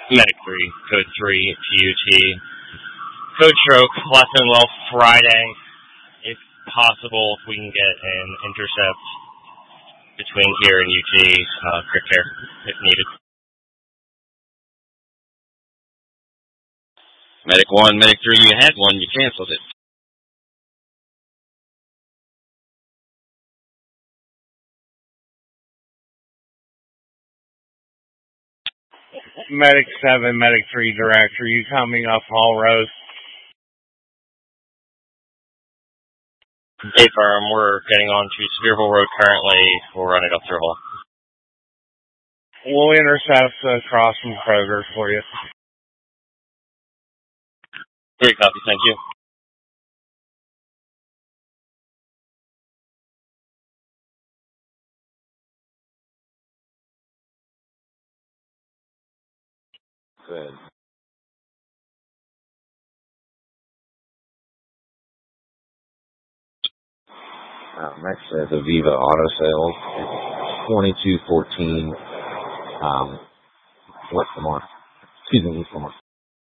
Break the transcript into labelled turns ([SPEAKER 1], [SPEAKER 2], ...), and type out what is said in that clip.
[SPEAKER 1] Medic 3, Code 3, TUT. Code Stroke, Lesson Well Friday. If possible, if we can get an intercept between here and UT, quick care, if needed. Medic 1, Medic 3, you had one, you canceled it.
[SPEAKER 2] Medic 7, Medic 3, Director, you coming off Hall Road?
[SPEAKER 1] Affirm, we're getting on to Spearville Road currently. We'll run it up through Hall.
[SPEAKER 2] We'll intercept across from Kroger for you.
[SPEAKER 1] Great copy, thank you.
[SPEAKER 3] Good. Next is Aviva Auto Sales, 2214 West Lamar. Excuse me, East Lamar.